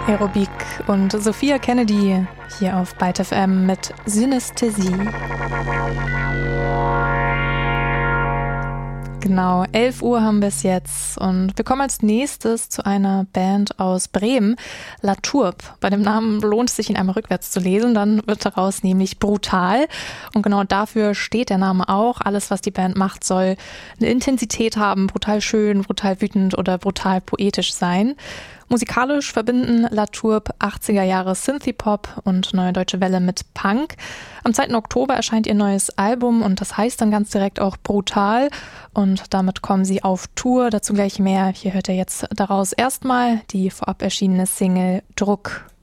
Aerobik und Sophia Kennedy hier auf Byte FM mit Synästhesie. Genau, 11 Uhr haben wir es jetzt und wir kommen als nächstes zu einer Band aus Bremen, La Tourbe. Bei dem Namen lohnt es sich, ihn einmal rückwärts zu lesen, dann wird daraus nämlich brutal und genau dafür steht der Name auch. Alles, was die Band macht, soll eine Intensität haben, brutal schön, brutal wütend oder brutal poetisch sein. Musikalisch verbinden La Tourbe 80er Jahre Synthie-Pop und Neue Deutsche Welle mit Punk. Am 2. Oktober erscheint ihr neues Album und das heißt dann ganz direkt auch Brutal und damit kommen sie auf Tour, dazu gleich mehr. Hier hört ihr jetzt daraus erstmal die vorab erschienene Single Druck.